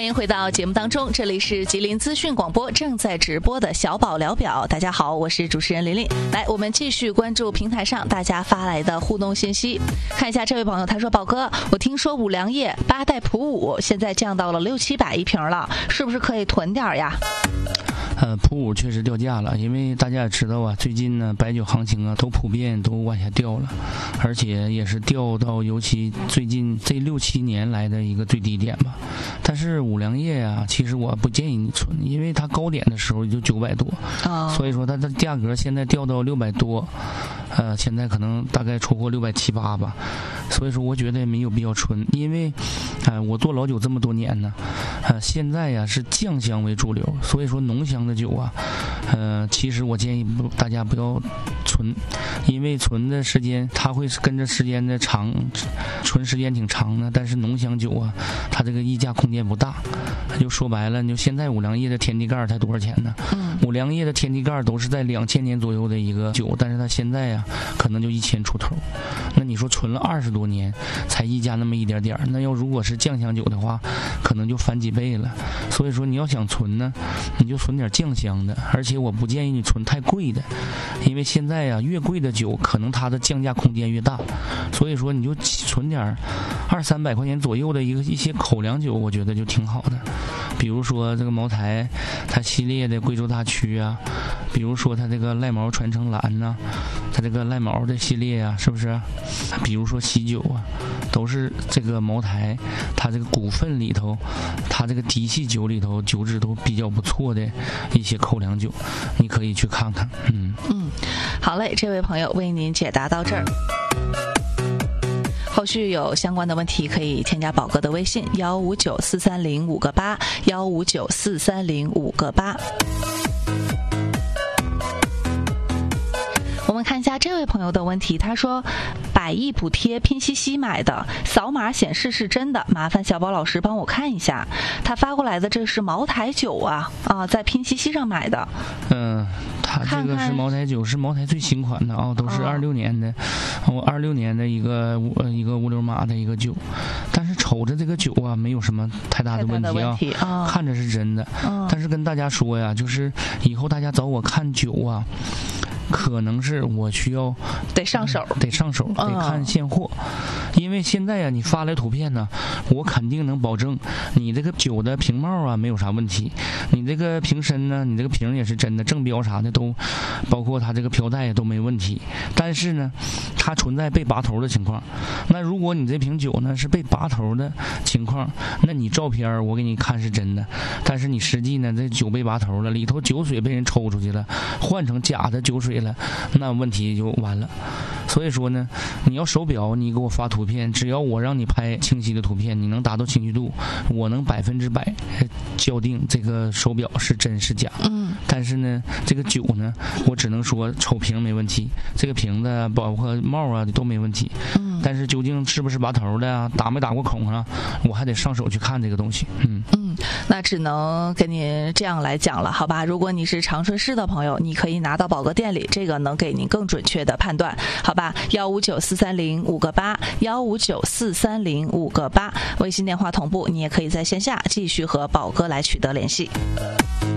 迎回到节目当中，这里是吉林资讯广播正在直播的小宝聊表。大家好，我是主持人琳琳。来，我们继续关注平台上大家发来的互动信息。看一下这位朋友，他说：宝哥，我听说五粮液8代普5现在降到了600-700一瓶了，是不是可以囤点呀？ 普5确实掉价了，因为大家也知道啊，最近呢白酒行情啊都普遍都往下掉了，而且也是掉到尤其最近这6-7年来的一个最低点吧。但是五粮液啊，其实我不建议你存，因为它高点的时候也就900多，所以说它的价格现在掉到600多，现在可能大概出货670-680吧，所以说我觉得没有必要存，因为我做老酒这么多年呢，现在呀是酱香为主流，所以说浓香的酒啊，其实我建议大家不要存，因为存的时间它会跟着时间的长，存时间挺长的，但是浓香酒啊，它这个溢价空间不大。就说白了，就现在五粮液的天地盖才多少钱呢？五粮液的天地盖都是在2000年左右的一个酒，但是它现在啊可能就1000出头。那你说存了20多年才溢价那么一点点，那要如果是酱香酒的话，可能就翻几倍了。所以说你要想存呢，你就存点酱香的，而且我不建议你存太贵的，因为现在啊越贵的酒可能它的降价空间越大，所以说你就存点200-300块钱左右的一些口粮酒，我觉得就挺好的。比如说这个茅台它系列的贵州大曲啊，比如说它这个赖茅传承蓝呐，它这个赖茅的系列啊，是不是？比如说喜酒啊，都是这个茅台它这个股份里头，它这个嫡系酒里头酒质都比较不错的一些口粮酒，你可以去看看。 好嘞，这位朋友为您解答到这儿。后续有相关的问题可以添加宝哥的微信1594305个8，1594305个8。我们看一下这位朋友的问题，他说100亿补贴拼夕夕买的，扫码显示是真的，麻烦小宝老师帮我看一下。他发过来的这是茅台酒啊，在拼夕夕上买的。 它这个是茅台酒，是茅台最新款的啊，都是26年的，26年的一个56码的一个酒，但是瞅着这个酒啊没有什么太大的问题啊，看着是真的，但是跟大家说呀，就是以后大家找我看酒啊，可能是我需要得上手， 得看现货，因为现在呀，你发来图片呢，我肯定能保证你这个酒的瓶帽啊没有啥问题，你这个瓶身呢，你这个瓶也是真的，正标啥的都，包括它这个飘带也都没问题。但是呢，它存在被拔头的情况。那如果你这瓶酒呢是被拔头的情况，那你照片我给你看是真的，但是你实际呢这酒被拔头了，里头酒水被人抽出去了，换成假的酒水了，那问题就完了。所以说呢，你要手表你给我发图片，只要我让你拍清晰的图片，你能达到清晰度，我能100%校定这个手表是真是假。但是呢这个酒呢，我只能说瞅瓶没问题，这个瓶子包括帽啊都没问题。但是究竟是不是拔头的啊，打没打过孔啊，我还得上手去看这个东西。 那只能跟您这样来讲了，好吧？如果你是长春市的朋友，你可以拿到宝格店里，这个能给您更准确的判断，好吧？1594305个8，1594305个8，微信电话同步，你也可以在线下继续和宝哥来取得联系。